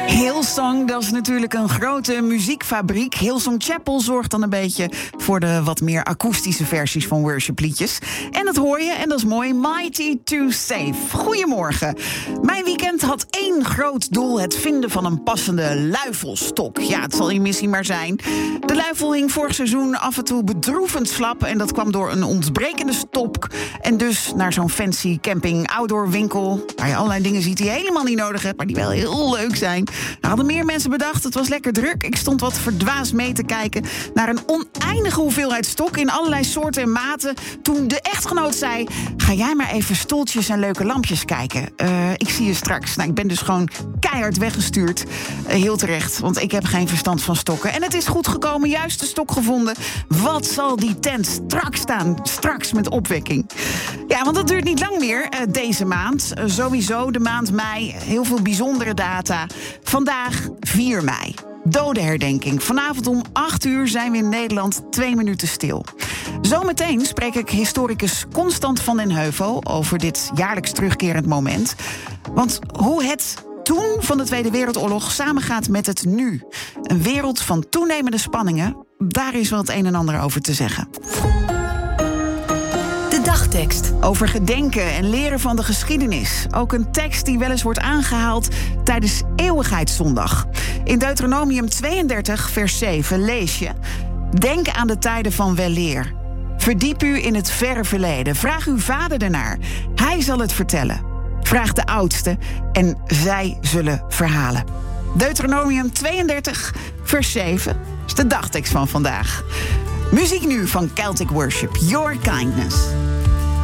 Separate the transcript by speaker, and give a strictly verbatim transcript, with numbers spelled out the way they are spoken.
Speaker 1: Hillsong, dat is natuurlijk een grote muziekfabriek. Hillsong Chapel zorgt dan een beetje voor de wat meer akoestische versies van worshipliedjes. En dat hoor je, en dat is mooi, Mighty to Save. Goedemorgen. Mijn weekend had één groot doel, het vinden van een passende luifelstok. Ja, het zal die missie maar zijn. De luifel hing vorig seizoen af en toe bedroevend slap, en dat kwam door een ontbrekende stok. En dus naar zo'n fancy camping outdoor winkel, waar je allerlei dingen ziet die je helemaal niet nodig hebt, maar die wel heel leuk zijn. Er hadden meer mensen bedacht, het was lekker druk. Ik stond wat verdwaasd mee te kijken naar een oneindige hoeveelheid stokken in allerlei soorten en maten, toen de echtgenoot zei: ga jij maar even stoeltjes en leuke lampjes kijken. Uh, ik zie je straks. Nou, ik ben dus gewoon keihard weggestuurd. Uh, heel terecht, want ik heb geen verstand van stokken. En het is goed gekomen, juist de stok gevonden. Wat zal die tent strak staan, straks met opwekking. Ja, want dat duurt niet lang meer, uh, deze maand. Uh, sowieso de maand mei, heel veel bijzondere data. Vandaag vier mei. Dodenherdenking. Vanavond om acht uur zijn we in Nederland twee minuten stil. Zometeen spreek ik historicus Constant van den Heuvel over dit jaarlijks terugkerend moment. Want hoe het toen van de Tweede Wereldoorlog samengaat met het nu. Een wereld van toenemende spanningen, daar is wel het een en ander over te zeggen.
Speaker 2: Dagtekst.
Speaker 1: Over gedenken en leren van de geschiedenis. Ook een tekst die wel eens wordt aangehaald tijdens Eeuwigheidszondag. In Deuteronomium tweeëndertig, vers zeven lees je: denk aan de tijden van weleer. Verdiep u in het verre verleden. Vraag uw vader ernaar. Hij zal het vertellen. Vraag de oudsten en zij zullen verhalen. Deuteronomium tweeëndertig, vers zeven is de dagtekst van vandaag. Muziek nu van Celtic Worship, Your Kindness.